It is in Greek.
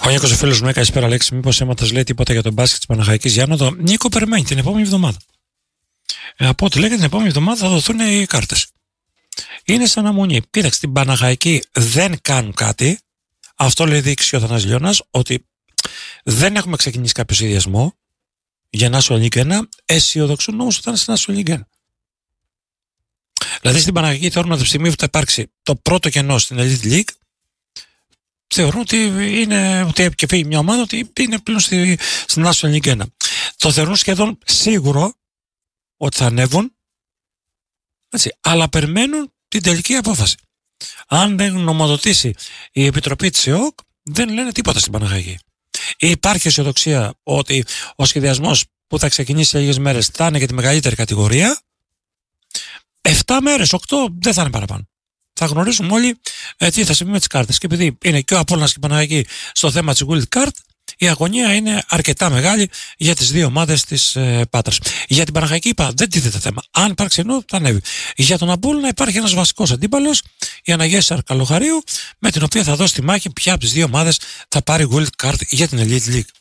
Ο Νίκος ο φίλος μου, καλησπέρα Αλέξη. Μήπως έμαθες λέει τίποτα για τον μπάσκετ της Παναχαϊκής Γιάννοδο? Νίκο, περιμένει την επόμενη εβδομάδα. Από ό,τι λέγεται την επόμενη εβδομάδα θα δοθούν οι κάρτες. Είναι σαν αναμονή. Κοίταξε, στην Παναχαϊκή δεν κάνουν κάτι. Αυτό λέει δείξει ο Θανάσης Λιώνας, ότι δεν έχουμε ξεκινήσει κάποιο σχεδιασμό για National League 1. Αισιοδοξούν όμως ότι θα είναι σε National League 1. Δηλαδή στην Παναχαϊκή θεωρούν ότι από τη στιγμή που θα υπάρξει το πρώτο κενό στην Elite League, θεωρούν ότι είναι, ότι και φύγει μια ομάδα, ότι είναι πλέον στην National League 1. Το θεωρούν σχεδόν σίγουρο ότι θα ανέβουν, έτσι, αλλά περιμένουν την τελική απόφαση. Αν δεν γνωμοδοτήσει η Επιτροπή της ΕΟΚ, δεν λένε τίποτα στην Παναχαϊκή. Υπάρχει αισιοδοξία ότι ο σχεδιασμός που θα ξεκινήσει σε λίγες μέρες θα είναι για τη μεγαλύτερη κατηγορία. 7 μέρες, 8 δεν θα είναι παραπάνω. Θα γνωρίζουμε όλοι τι θα συμβεί με τις κάρτες. Και επειδή είναι και ο Απόλλωνας και η Παναχαϊκή στο θέμα της Wild Card, η αγωνία είναι αρκετά μεγάλη για τις δύο ομάδες της Πάτρας. Για την Παναχαϊκή είπα, δεν τίθεται θέμα. Αν υπάρξει ενώ θα ανέβει. Για τον Απόλλωνα υπάρχει ένας βασικός αντίπαλος, η Αναγία Αρκαλοχαρίου, με την οποία θα δώσει τη μάχη ποια από τις δύο ομάδες θα πάρει Wild Card για την Elite League.